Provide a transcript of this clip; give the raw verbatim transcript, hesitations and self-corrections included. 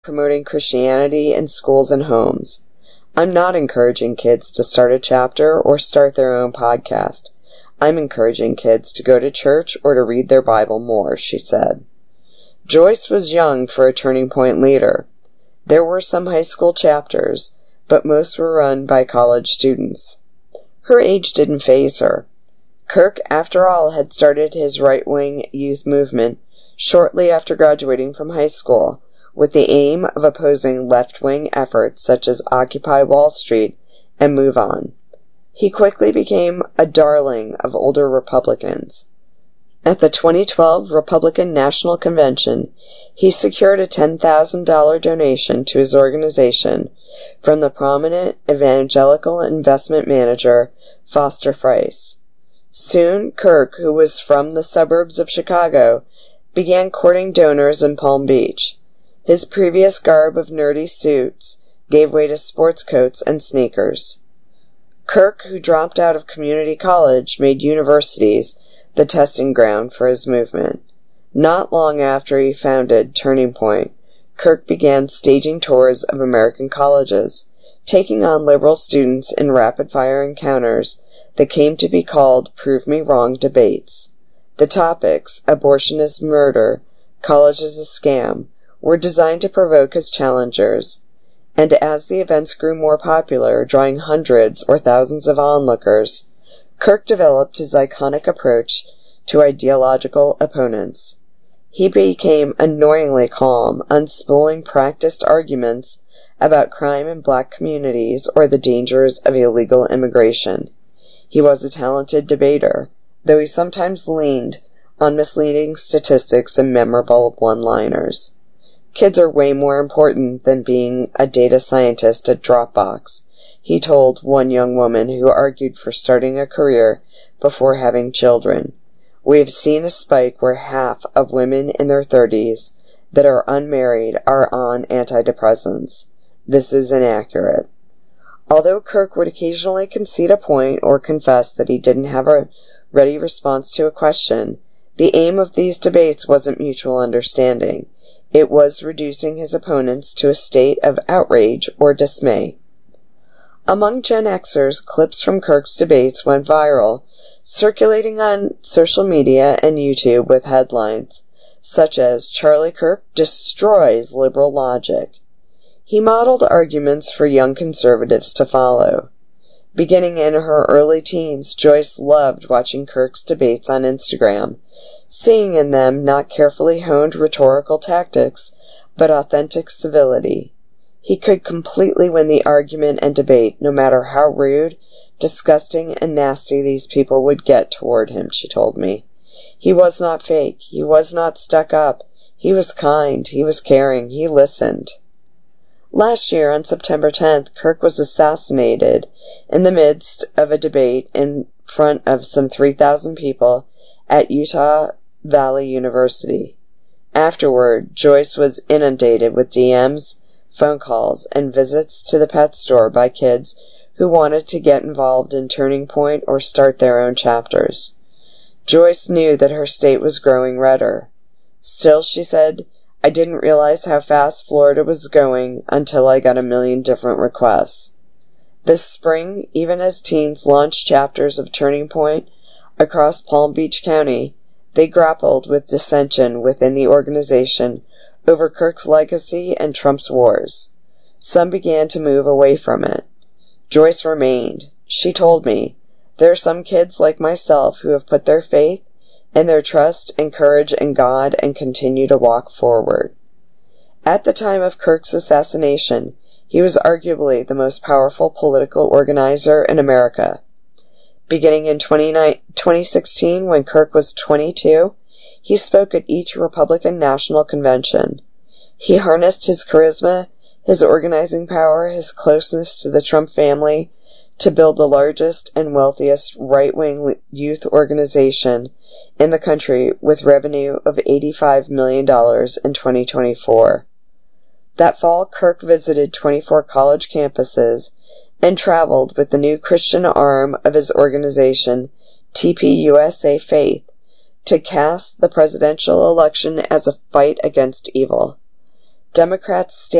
promoting Christianity in schools and homes. I'm not encouraging kids to start a chapter or start their own podcast. I'm encouraging kids to go to church or to read their Bible more, she said. Joyce was young for a Turning Point leader. There were some high school chapters, but most were run by college students. Her age didn't faze her. Kirk, after all, had started his right-wing youth movement shortly after graduating from high school, with the aim of opposing left-wing efforts such as Occupy Wall Street and Move On. He quickly became a darling of older Republicans. At the twenty twelve Republican National Convention, he secured a ten thousand dollars donation to his organization from the prominent evangelical investment manager Foster Friess. Soon, Kirk, who was from the suburbs of Chicago, began courting donors in Palm Beach. His previous garb of nerdy suits gave way to sports coats and sneakers. Kirk, who dropped out of community college, made universities the testing ground for his movement. Not long after he founded Turning Point, Kirk began staging tours of American colleges, taking on liberal students in rapid-fire encounters that came to be called Prove Me Wrong debates. The topics, abortion is murder, college is a scam, were designed to provoke his challengers, and as the events grew more popular, drawing hundreds or thousands of onlookers, Kirk developed his iconic approach to ideological opponents. He became annoyingly calm, unspooling practiced arguments about crime in black communities or the dangers of illegal immigration. He was a talented debater, though he sometimes leaned on misleading statistics and memorable one-liners. Kids are way more important than being a data scientist at Dropbox, he told one young woman who argued for starting a career before having children. We have seen a spike where half of women in their thirties that are unmarried are on antidepressants. This is inaccurate. Although Kirk would occasionally concede a point or confess that he didn't have a ready response to a question, the aim of these debates wasn't mutual understanding. It was reducing his opponents to a state of outrage or dismay. Among Gen Xers, clips from Kirk's debates went viral, circulating on social media and YouTube with headlines such as Charlie Kirk destroys liberal logic. He modeled arguments for young conservatives to follow. Beginning in her early teens, Joyce loved watching Kirk's debates on Instagram, seeing in them not carefully honed rhetorical tactics, but authentic civility. He could completely win the argument and debate, no matter how rude, disgusting, and nasty these people would get toward him, she told me. He was not fake. He was not stuck up. He was kind. He was caring. He listened. Last year, on September tenth, Kirk was assassinated in the midst of a debate in front of some three thousand people at Utah Valley University. Afterward, Joyce was inundated with D Ms, phone calls, and visits to the pet store by kids who wanted to get involved in Turning Point or start their own chapters. Joyce knew that her state was growing redder. Still, she said, I didn't realize how fast Florida was going until I got a million different requests. This spring, even as teens launched chapters of Turning Point across Palm Beach County, they grappled with dissension within the organization over Kirk's legacy and Trump's wars. Some began to move away from it. Joyce remained. She told me, there are some kids like myself who have put their faith and their trust and courage in God and continue to walk forward. At the time of Kirk's assassination, he was arguably the most powerful political organizer in America. Beginning in twenty sixteen, when Kirk was twenty-two, he spoke at each Republican National Convention. He harnessed his charisma, his organizing power, his closeness to the Trump family to build the largest and wealthiest right-wing youth organization in the country with revenue of eighty-five million dollars in twenty twenty-four. That fall, Kirk visited twenty-four college campuses and traveled with the new Christian arm of his organization, T P U S A Faith, to cast the presidential election as a fight against evil. Democrats stand